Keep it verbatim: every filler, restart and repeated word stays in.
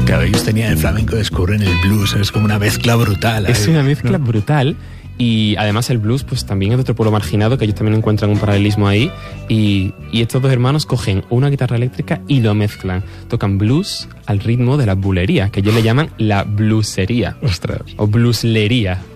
Claro, ellos tenían el flamenco, descubren el blues, es como una mezcla brutal. Es ¿eh? una mezcla ¿no? brutal. Y además el blues pues también es de otro pueblo marginado, que ellos también encuentran un paralelismo ahí, y, y estos dos hermanos cogen una guitarra eléctrica y lo mezclan, tocan blues al ritmo de la bulería, que ellos le llaman la bluesería. Ostras. O blueslería.